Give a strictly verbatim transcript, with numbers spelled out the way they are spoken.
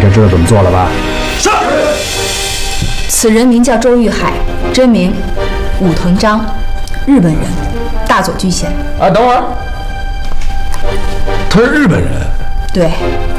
该知道怎么做了吧？ 是。 此人名叫周玉海，真名武藤章，日本人，大佐居贤。 啊，等会儿，他是日本人。 对。